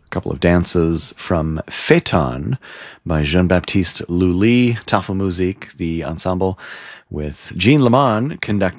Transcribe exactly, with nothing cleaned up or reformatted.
a couple of dances from Phaeton by Jean-Baptiste Lully, Tafelmusik, the ensemble, with Jean Lamont conducting